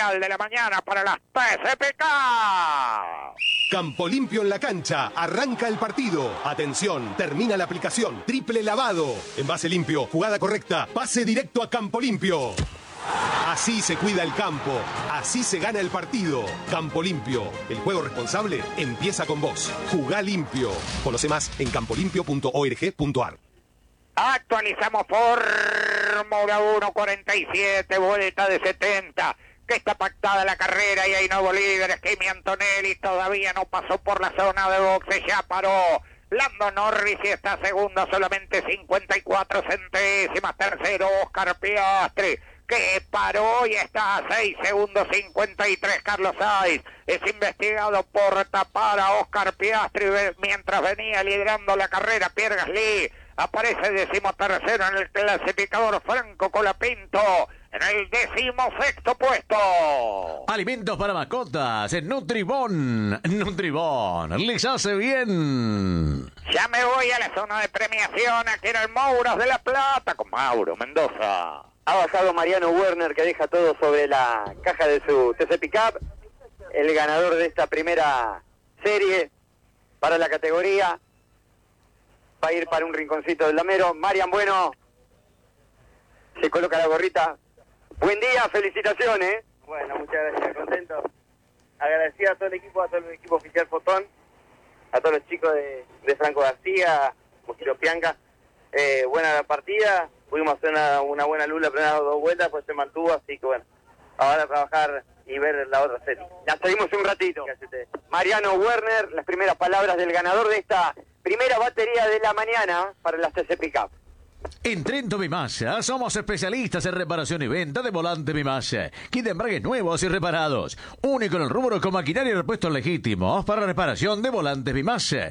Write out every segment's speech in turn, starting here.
especial de la mañana para las TCPK. Campo Limpio en la cancha. Arranca el partido. Atención, termina la aplicación. Triple lavado. Envase limpio, jugada correcta. Pase directo a Campo Limpio. Así se cuida el campo. Así se gana el partido. Campo Limpio. El juego responsable empieza con vos. Jugá limpio. Conoce más en campolimpio.org.ar. Actualizamos Fórmula 1, 47, vuelta de 70. Que está pactada la carrera y hay nuevos líderes. Kimi Antonelli todavía no pasó por la zona de boxe, ya paró. Lando Norris y está segundo, solamente 54 centésimas. Tercero, Oscar Piastri, que paró y está a 6 segundos 53. Carlos Sainz es investigado por tapar a Oscar Piastri mientras venía liderando la carrera. Pierre Gasly aparece 13º en el clasificador. Franco Colapinto en el 16º puesto. Alimentos para mascotas en Nutribón. Nutribón les hace bien. Ya me voy a la zona de premiación aquí en el Mouros de la Plata con Mauro Mendoza. Ha bajado Mariano Werner, que deja todo sobre la caja de su TC Pickup. El ganador de esta primera serie para la categoría va a ir para un rinconcito del Lamero. Marian Bueno se coloca la gorrita. Buen día, felicitaciones. Bueno, muchas gracias, contento. Agradecido a todo el equipo oficial Fotón, a todos los chicos de Franco García, Mujiro Pianca. Buena la partida, pudimos hacer una buena luz las primeras 2 vueltas, pues se mantuvo, así que bueno, ahora a trabajar y ver la otra serie. La seguimos un ratito. Mariano Werner, las primeras palabras del ganador de esta primera batería de la mañana para las TC Pickup. En Trento Bimasa somos especialistas en reparación y venta de volante Bimasa. Kit de embragues nuevos y reparados. Único en el rubro con maquinaria y repuestos legítimos para reparación de volantes Bimasa.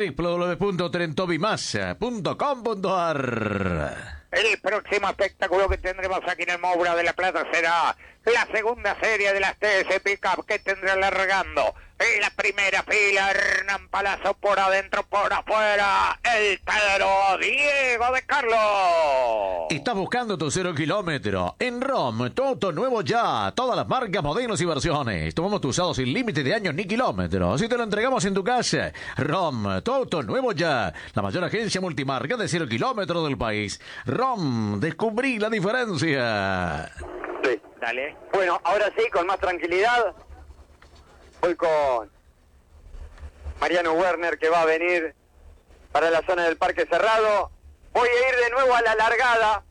www.trentobimasa.com.ar. El próximo espectáculo que tendremos aquí en el Moura de la Plata será la segunda serie de las TC Pickup, que tendrá largando en la primera fila Hernán Palazzo, por adentro, por afuera el Pedro Diego de Carlos. ¿Estás buscando tu 0 kilómetro? En ROM, tu auto nuevo ya. Todas las marcas, modelos y versiones. Tomamos tu usado sin límite de años ni kilómetros y te lo entregamos en tu casa. ROM, tu auto nuevo ya. La mayor agencia multimarca de 0 kilómetros del país. ROM, descubrí la diferencia. Sí. Dale. Bueno, ahora sí, con más tranquilidad, voy con Mariano Werner, que va a venir para la zona del Parque Cerrado. Voy a ir de nuevo a la largada.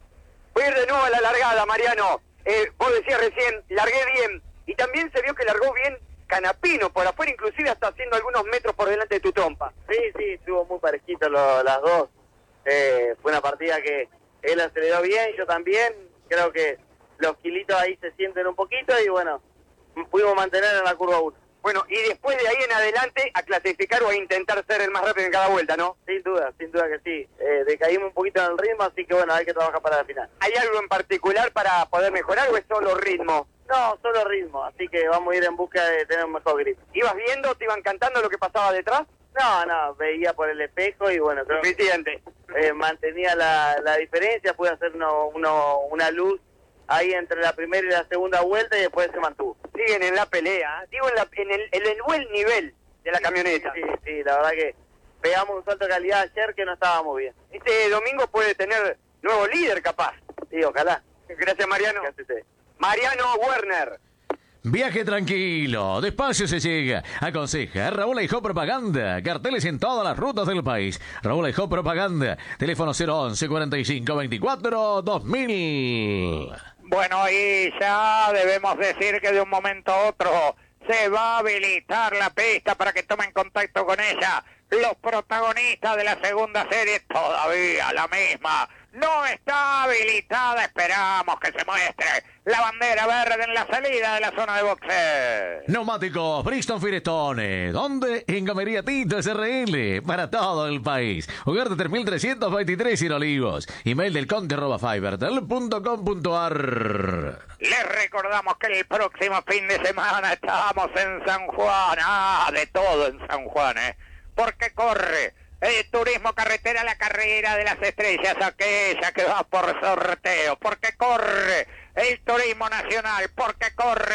Mariano. Vos decías recién, largué bien. Y también se vio que largó bien Canapino por afuera, inclusive hasta haciendo algunos metros por delante de tu trompa. Sí, estuvo muy parejito las dos. Fue una partida que él aceleró bien, yo también. Creo que los kilitos ahí se sienten un poquito y bueno, pudimos mantener en la curva 1. Bueno, y después de ahí en adelante a clasificar o a intentar ser el más rápido en cada vuelta, ¿no? Sin duda que sí. Decaímos un poquito en el ritmo, así que bueno, hay que trabajar para la final. ¿Hay algo en particular para poder mejorar o es solo ritmo? No, solo ritmo, así que vamos a ir en busca de tener un mejor grip. ¿Ibas viendo, te iban cantando lo que pasaba detrás? No, veía por el espejo y bueno, creo suficiente. Mantenía la diferencia, pude hacer una luz ahí entre la primera y la segunda vuelta y después se mantuvo. Siguen en la pelea, digo en el buen nivel de la camioneta. Sí, la verdad que pegamos un salto de calidad ayer que no estábamos bien. Este domingo puede tener nuevo líder capaz. Sí, ojalá. Gracias, Mariano. Mariano Werner. Viaje tranquilo, despacio se llega. Aconseja Raúl Aijó Propaganda. Carteles en todas las rutas del país. Raúl Aijó Propaganda. Teléfono 011 45 24 2000. Bueno, y ya debemos decir que de un momento a otro se va a habilitar la pista para que tomen contacto con ella los protagonistas de la segunda serie. Todavía la misma no está habilitada. Esperamos que se muestre la bandera verde en la salida de la zona de boxeo. Neumáticos Bristol Firestone. ¿Dónde? En Gamería Tito SRL. Para todo el país. Hogar de 3323 en Olivos. Email del conde@fibertel.com.ar. Les recordamos que el próximo fin de semana estamos en San Juan. De todo en San Juan, porque corre el turismo carretera, la carrera de las estrellas, aquella que va por sorteo, porque corre el turismo nacional, porque corre